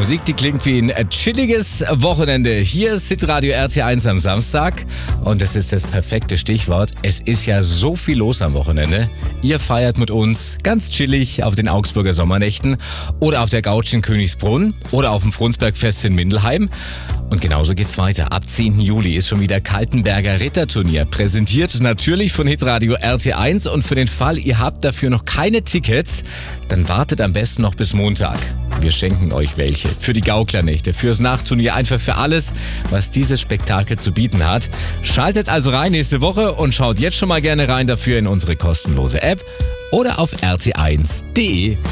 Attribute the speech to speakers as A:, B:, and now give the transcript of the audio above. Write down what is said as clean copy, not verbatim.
A: Musik, die klingt wie ein chilliges Wochenende. Hier ist Hitradio RT1 am Samstag und es ist das perfekte Stichwort. Es ist ja so viel los am Wochenende. Ihr feiert mit uns ganz chillig auf den Augsburger Sommernächten oder auf der Gauch in Königsbrunn oder auf dem Frundsbergfest in Mindelheim. Und genauso geht's weiter. Ab 10. Juli ist schon wieder Kaltenberger Ritterturnier. Präsentiert natürlich von Hitradio RT1. Und für den Fall, ihr habt dafür noch keine Tickets, dann wartet am besten noch bis Montag. Wir schenken euch welche. Für die Gaukler-Nächte, fürs Nachtturnier, einfach für alles, was dieses Spektakel zu bieten hat. Schaltet also rein nächste Woche und schaut jetzt schon mal gerne rein dafür in unsere kostenlose App oder auf rt1.de.